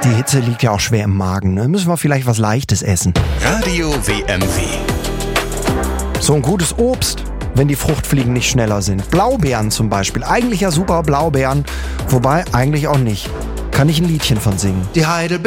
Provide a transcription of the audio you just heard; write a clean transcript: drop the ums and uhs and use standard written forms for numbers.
Die Hitze liegt ja auch schwer im Magen, ne? Müssen wir vielleicht was Leichtes essen. Radio WMW. So ein gutes Obst, wenn die Fruchtfliegen nicht schneller sind. Blaubeeren zum Beispiel. Eigentlich ja super Blaubeeren, wobei eigentlich auch nicht. Kann ich ein Liedchen von singen. Die Heide